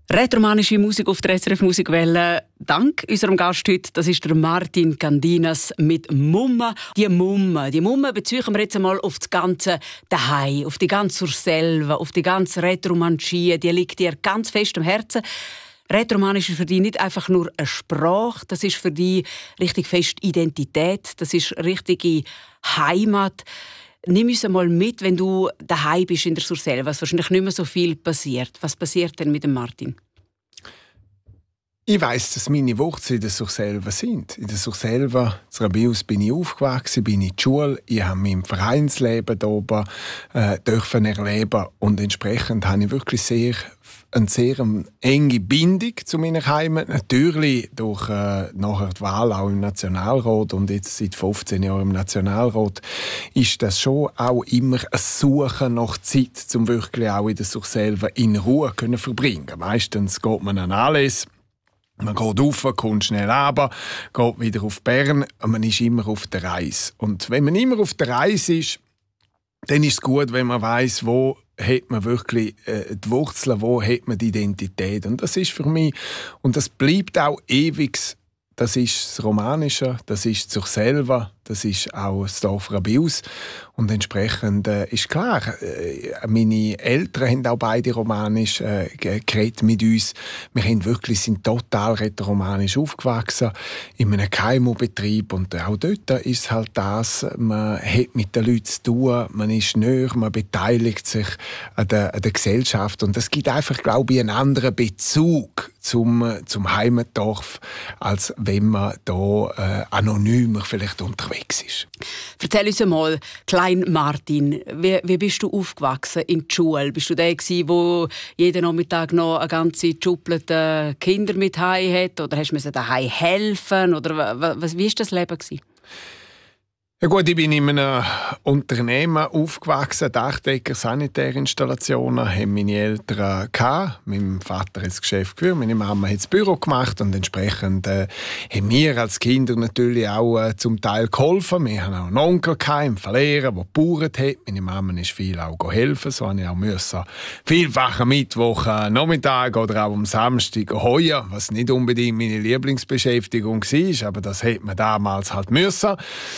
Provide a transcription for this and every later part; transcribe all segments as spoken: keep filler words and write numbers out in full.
Rätoromanische Musik auf der S R F Musikwelle. Dank unserem Gast heute, das ist der Martin Candinas mit Mumme. Die Mumme, die Mumme beziehen wir jetzt einmal auf das ganze Daheim, auf die ganze Surselva, auf die ganze Rätoromancie. Die liegt dir ganz fest am Herzen. Rätoromanisch ist für dich nicht einfach nur eine Sprache, das ist für dich richtig fest Identität, das ist richtige Heimat. Nimm uns einmal mit, wenn du daheim bist in der Surselva, was wahrscheinlich nicht mehr so viel passiert. Was passiert denn mit dem Martin? Ich weiss, dass meine Wurzeln in der Surselva sind. In der Surselva, in Rabius, bin ich aufgewachsen, bin in die Schule. Ich habe mein Vereinsleben hier oben äh, dürfen erleben und entsprechend habe ich wirklich sehr, eine sehr enge Bindung zu meiner Heimat. Natürlich durch äh, nachher die Wahl auch im Nationalrat und jetzt seit fünfzehn Jahren im Nationalrat ist das schon auch immer ein Suchen nach Zeit, um wirklich auch in der Surselva in Ruhe zu verbringen. Meistens geht man an alles. Man geht rauf, kommt schnell runter, geht wieder auf Bern und man ist immer auf der Reise. Und wenn man immer auf der Reise ist, dann ist es gut, wenn man weiss, wo hat man wirklich äh, die Wurzeln, wo hat man die Identität. Und das ist für mich, und das bleibt auch ewig, das ist das Romanische, das ist die Surselva, das ist auch das Dorf Rabius. Und entsprechend äh, ist klar, äh, meine Eltern haben auch beide romanisch äh, geredet mit uns. Wir haben wirklich, sind total rätoromanisch aufgewachsen, in einem K M U-Betrieb. Und auch dort ist halt das, man hat mit den Leuten zu tun, man ist näher, man beteiligt sich an der, an der Gesellschaft. Und das gibt einfach, glaube ich, einen anderen Bezug zum, zum Heimatdorf, als wenn man da äh, anonymer vielleicht unterwegs ist. Erzähl uns einmal, Klein Martin, wie, wie bist du aufgewachsen in der Schule? Bist du der gewesen, wo jeden Nachmittag noch eine ganze Schublade Kinder mit heim hat? Oder hast du daheim helfen? Oder was, wie war das Leben gewesen? Ja gut, ich bin in einem Unternehmen aufgewachsen, Dachdecker, Sanitärinstallationen, haben meine Eltern gehabt. Mein Vater hat das Geschäft geführt, meine Mama hat das Büro gemacht und entsprechend äh, haben wir als Kinder natürlich auch äh, zum Teil geholfen. Wir hatten auch einen Onkel gehabt, im Verlehren, der gebaut hat. Meine Mama ist viel auch helfen, so habe ich auch müssen. Vielfach am Mittwoch, äh, Nachmittag oder auch am Samstag heuer, was nicht unbedingt meine Lieblingsbeschäftigung war, aber das hat man damals halt müssen.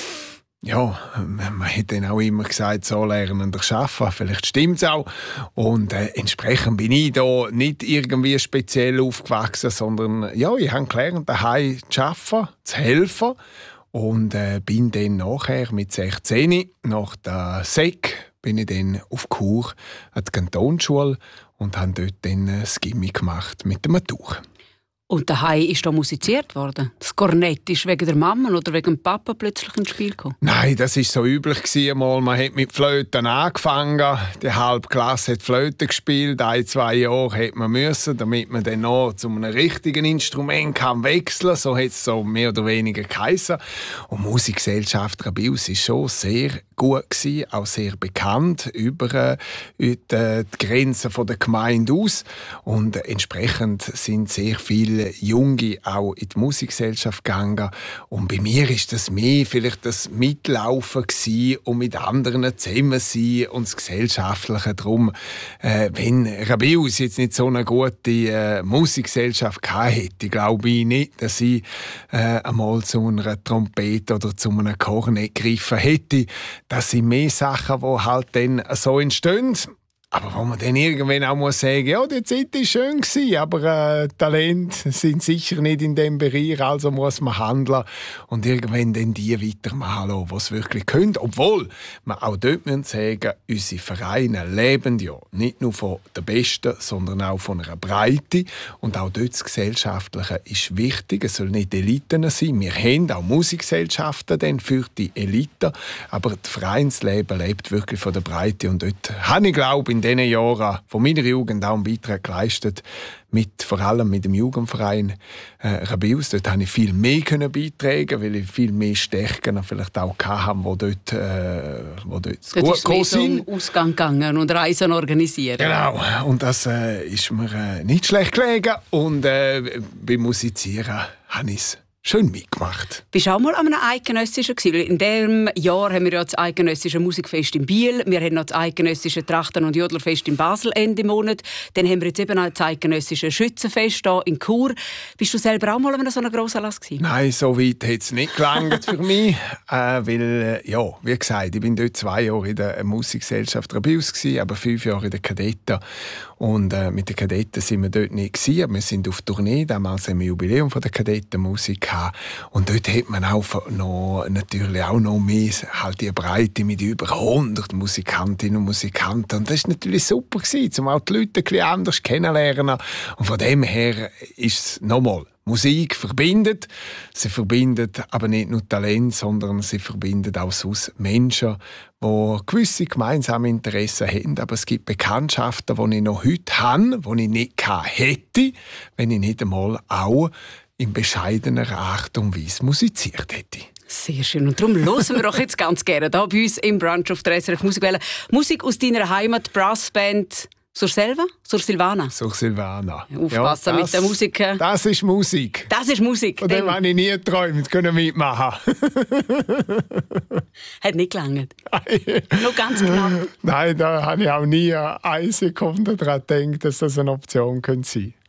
Ja, man hat dann auch immer gesagt, so lernen wir arbeiten. Vielleicht stimmt es auch. Und äh, entsprechend bin ich da nicht irgendwie speziell aufgewachsen, sondern ja, ich habe gelernt, daheim zu arbeiten, zu helfen. Und äh, bin dann nachher mit sechzehn nach der S E C bin ich dann auf Chur an die Kantonsschule und habe dort dann das Gimmi gemacht mit der Matur. Und daheim ist da musiziert worden? Das Kornett ist wegen der Mama oder wegen dem Papa plötzlich ins Spiel gekommen? Nein, das war so üblich gewesen. Man hat mit Flöten angefangen. Die halbe Klasse hat Flöte gespielt. Ein, zwei Jahre hat man müssen, damit man dann noch zu einem richtigen Instrument kann wechseln. So hat es so mehr oder weniger geheissen. Und Musikgesellschaft Rabius war schon sehr gut gewesen, auch sehr bekannt über äh, die Grenzen der Gemeinde aus. Und entsprechend sind sehr viele Junge auch in die Musikgesellschaft gegangen. Und bei mir ist das mehr vielleicht das Mitlaufen gewesen und mit anderen zusammen sein und das Gesellschaftliche. Darum, äh, wenn Rabius jetzt nicht so eine gute äh, Musikgesellschaft gehabt hätte, glaube ich nicht, dass ich äh, einmal zu einer Trompete oder zu einem Kornett gegriffen hätte. Das sind mehr Sachen, die halt dann so entstehen. Aber wo man dann irgendwann auch muss sagen, ja, die Zeit war schön gewesen, aber äh, Talente sind sicher nicht in dem Bereich, also muss man handeln und irgendwann dann die weitermachen, die es wirklich können. Obwohl man auch dort müssen sagen, unsere Vereine leben ja nicht nur von der Besten, sondern auch von einer Breite. Und auch dort das Gesellschaftliche ist wichtig. Es soll nicht Eliten sein. Wir haben auch Musikgesellschaften dann für die Elite, aber das Vereinsleben lebt wirklich von der Breite. Und dort habe ich, glaube ich, in diesen Jahren von meiner Jugend auch einen Beitrag geleistet, mit, vor allem mit dem Jugendverein äh, Rabius. Dort konnte ich viel mehr können beitragen, weil ich viel mehr Stärken vielleicht auch hatte, die dort, äh, wo dort gut gekommen sind. Um Ausgang gegangen und Reisen organisieren. Genau, und das äh, ist mir äh, nicht schlecht gelegen. Und äh, beim Musizieren habe ich es schön mitgemacht. Bist du auch mal an einem eidgenössischen gewesen? Weil in diesem Jahr haben wir ja das eidgenössische Musikfest in Biel, wir haben noch das eidgenössische Trachten- und Jodlerfest in Basel Ende Monat, dann haben wir jetzt eben auch das eidgenössische Schützenfest hier in Chur. Bist du selber auch mal an einem so einem Grossanlass gewesen? Nein, so weit hat es nicht gelangt für mich, äh, weil, ja, wie gesagt, ich bin dort zwei Jahre in der Musikgesellschaft Rabius gewesen, aber fünf Jahre in der Kadetten. Und äh, mit den Kadetten sind wir dort nicht gewesen, aber wir sind auf Tournee, damals haben wir Jubiläum von der Kadettenmusik gehabt. Und dort hat man auch noch, natürlich auch noch mehr, halt die Breite mit über hundert Musikantinnen und Musikanten. Und das war natürlich super gewesen, um auch die Leute ein bisschen anders kennenzulernen. Und von dem her ist es nochmal, Musik verbindet. Sie verbindet aber nicht nur Talent, sondern sie verbindet auch sonst Menschen, die gewisse gemeinsame Interessen haben. Aber es gibt Bekanntschaften, die ich noch heute habe, die ich nicht hätte, wenn ich nicht einmal auch in bescheidener Art und Weise musiziert hätte. Sehr schön. Und darum hören wir doch jetzt ganz gerne hier bei uns im Brunch auf der S R F Musikwelle Musik aus deiner Heimat, Brassband Sur Selva? Sur Silvana? Sur Silvana. Aufpassen ja, das, mit der Musik. Das ist Musik. Das ist Musik. Von dem habe ich nie geträumt, können mitmachen. Hat nicht gelangt. Nur ganz knapp. Nein, da habe ich auch nie eine Sekunde daran gedacht, dass das eine Option sein könnte.